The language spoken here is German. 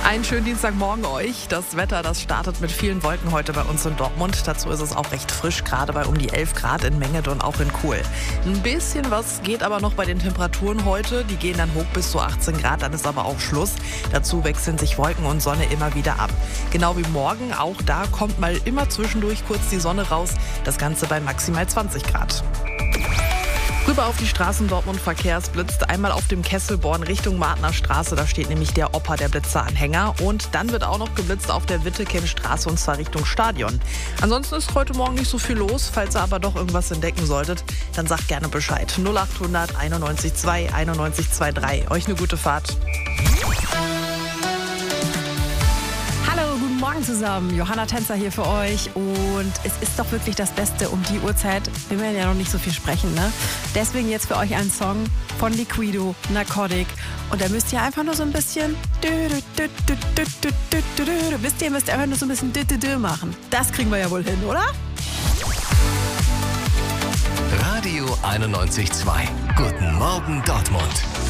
Einen schönen Dienstagmorgen euch. Das Wetter, das startet mit vielen Wolken heute bei uns in Dortmund. Dazu ist es auch recht frisch, gerade bei um die 11 Grad in Mengede und auch in Kuhl. Ein bisschen was geht aber noch bei den Temperaturen heute. Die gehen dann hoch bis zu 18 Grad, dann ist aber auch Schluss. Dazu wechseln sich Wolken und Sonne immer wieder ab. Genau wie morgen, auch da kommt mal immer zwischendurch kurz die Sonne raus. Das Ganze bei maximal 20 Grad. Rüber auf die Straßen Dortmund verkehrsblitzt. Einmal auf dem Kesselborn Richtung Martner Straße. Da steht nämlich der Opa, der Blitzeranhänger. Und dann wird auch noch geblitzt auf der Wittekind-Straße und zwar Richtung Stadion. Ansonsten ist heute Morgen nicht so viel los. Falls ihr aber doch irgendwas entdecken solltet, dann sagt gerne Bescheid. 0800 91 2 91 23. Euch eine gute Fahrt. Hallo, guten Morgen zusammen. Johanna Tänzer hier für euch. Und es ist doch wirklich das Beste um die Uhrzeit. Wir werden ja noch nicht so viel sprechen, ne? Deswegen jetzt für euch ein Song von Liquido, Narcotic. Und da müsst ihr einfach nur so ein bisschen wisst ihr, müsst ihr einfach nur so ein bisschen machen. Das kriegen wir ja wohl hin, oder? Radio 91.2. Guten Morgen Dortmund.